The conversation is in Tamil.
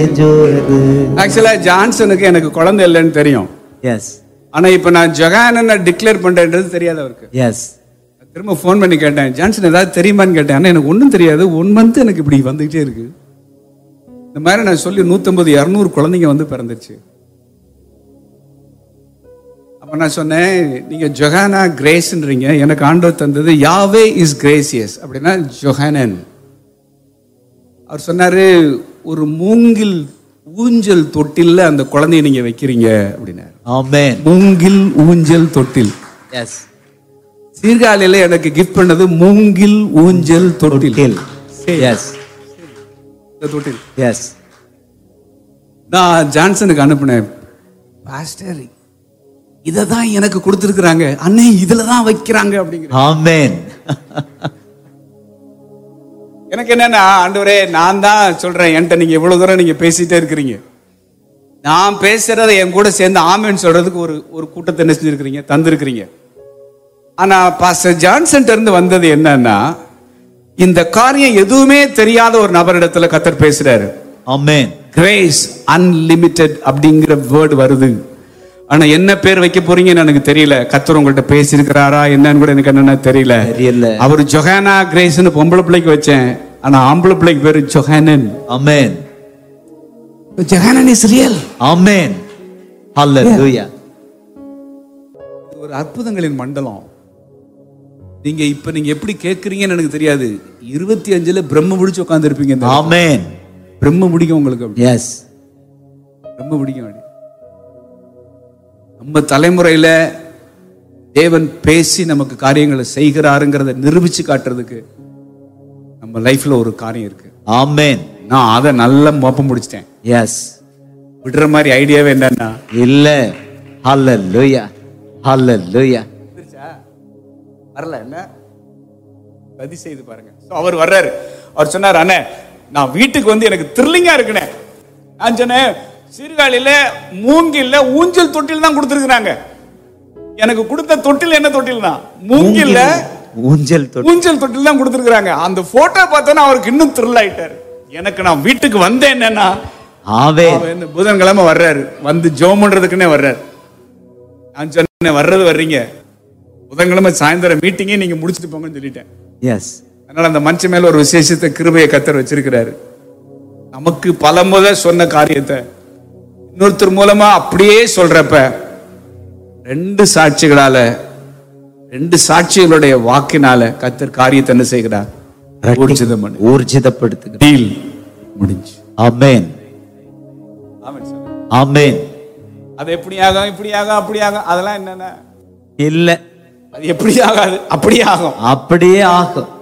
ஆக்சுவலா ஜான்சனுக்கு எனக்கு குழந்தை இல்லைன்னு தெரியும். எஸ். ஆனா இப்ப நான் ஜொஹானனை டிக்ளேர் பண்றேன்றது தெரியாது அவருக்கு. எஸ். திரும்ப ஃபோன் பண்ணி கேட்டேன், ஜான்சன் ஏதாவது தெரியுமான்னு கேட்டேன். ஆனா எனக்கு ஒன்றும் தெரியாது, 1 month எனக்கு இப்படி வந்துகிட்டே இருக்கு. இந்த மாதிரி நான் சொல்லி 150-200 குழந்தைங்க வந்து பிறந்துருச்சு. அப்ப நான் சொன்னேன், நீங்க ஜொஹானா கிரேஸ்ன்றீங்க, எனக்கு ஆண்டவர் தந்தது யாவே இஸ் கிரேசியஸ் அப்படின்னா ஜொஹானன். அவர் சொன்னாரு, ஒரு மூங்கில் ஊஞ்சல் தொட்டில்ல அந்த குழந்தைய நீங்க வைக்கிறீங்க அப்படின்னாரு. ஆமென். மூங்கில் ஊஞ்சல் தொட்டில். எஸ். சீர்காழியில எனக்கு கிஃப்ட் பண்ணது மூங்கில் ஊஞ்சல் தொட்டில். எஸ். இந்த தொட்டில். எஸ். நான் ஜான்சனுக்கு அனுப்புனேன், பாஸ்டர் இதை தான் எனக்கு கொடுத்துருக்குறாங்க அண்ணே, இதுல தான் வைக்கிறாங்க அப்படிங்கிற. ஆமென். எனக்கு என்னன்னா, ஆண்டவரே நான் தான் சொல்றேன், என்கிட்ட நீங்க இவ்வளவு தூரம் நீங்க பேசிட்டே இருக்கிறீங்க, நான் பேசுறதை என் கூட சேர்ந்து ஆமென்னு சொல்றதுக்கு ஒரு கூட்டத்தை என்ன செஞ்சிருக்கிறீங்க, தந்திருக்கிறீங்க. ஆனா பாஸ்டர் ஜான்சன் இருந்து வந்தது என்னன்னா, இந்த காரியம் எதுவுமே தெரியாத ஒரு நபரிடத்துல கர்த்தர் பேசுறாரு. ஆமென். கிரேஸ் அன்லிமிட்டெட் அப்படிங்கிற வேர்டு வருது. ஆனா என்ன பேர் வைக்க போறீங்கன்னு எனக்கு தெரியல. கர்த்தர் உங்கள்ட்ட பேசியிருக்கிறாரா என்னன்னு கூட எனக்கு என்னன்னா தெரியல. அவர் ஜொஹானா கிரேஸ்னு பொம்பளை பிள்ளைக்கு வச்சேன், ஆனா ஆம்பளை பிள்ளைக்கு பேரு Johanan. Amen. Johanan is real. ஆமென். ஹalleluya. ஒரு அற்புதங்களின் மண்டலம். நீங்க எப்படி கேட்கறீங்கன்னு எனக்கு தெரியாது. 25ல பிரம்ம முடிச்சு உட்கார்ந்து இருப்பீங்க. ஆமென். பிரம்ம பிடிக்கும் உங்களுக்கு. எஸ். பிரம்ம பிடிக்கும். நம்ம தலைமுறையில தேவன் பேசி நமக்கு காரியங்களை செய்கிறாருங்கிறத நிரூபிச்சு காட்டுறதுக்கு நம்ம லைஃப்ல ஒரு காரியம் இருக்கு. ஆமென். நான் அதை நல்லா மோப்பம் முடிச்சிட்டேன். எஸ். விடுற மாதிரி ஐடியாவே என்னன்னா இல்ல. ஹalleluya. ஹalleluya. வரல என்ன பதி செய்து பாருங்க. அவர் வர்றாரு. அவர் சொன்னார், அண்ணே நான் வீட்டுக்கு வந்து எனக்கு த்ரில்லிங்கா இருக்குனே. நான் சொன்னேன், சீர்காழியில மூங்கில்ல ஊஞ்சல் தொட்டில் தான் கொடுத்துருக்காங்க. எனக்கு கொடுத்த தொட்டில் என்ன தொட்டில் தான், மூங்கில்ல ஊஞ்சல் தொட்டில் தான் கொடுத்துருக்காங்க. அந்த போட்டோ பார்த்தோன்னா அவருக்கு இன்னும் த்ரில் ஆயிட்டாரு. எனக்கு நான் வீட்டுக்கு வந்தேன் என்னன்னா, புதன்கிழமை வர்றாரு, வந்து ஜெபம் பண்றதுக்குன்னே வர்றாரு. நான் சொன்னேன், வர்றீங்க புதன்கிழமை சாயந்தரம் மீட்டிங்கே நீங்க முடிச்சுட்டு போங்கன்னு சொல்லிட்டேன். எஸ். அதனால அந்த மனுஷன் மேல ஒரு விசேஷத்தை கிருபையை கர்த்தர் வச்சிருக்கிறாரு. நமக்கு பல முறை சொன்ன காரியத்தை இன்னொருத்தர் மூலமா அப்படியே சொல்றப்ப 2 சாட்சிகளால 2 சாட்சிகளுடைய வாக்கினால கர்த்தர் காரியத்தை என்ன செய்கிறார், ஊர்ஜிதப்படுத்துகிறார். டீல் முடிஞ்சு. ஆமென். ஆமென். அது எப்படியாகும் இப்படியாகும் அப்படியாகும் அதெல்லாம் என்னன்னா இல்ல, அது எப்படி ஆகாது, அப்படியே ஆகும். அப்படியே ஆகும்.